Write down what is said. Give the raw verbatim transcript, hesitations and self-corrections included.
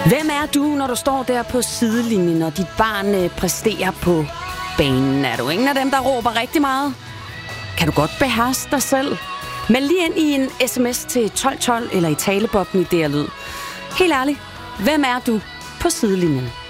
Hvem er du, når du står der på sidelinjen, og dit barn øh, præsterer på banen? Er du ingen af dem, der råber rigtig meget? Kan du godt beherske dig selv? Meld lige ind i en sms til tolv tolv eller i talebobben i D R Lyd. Helt ærligt, hvem er du på sidelinjen?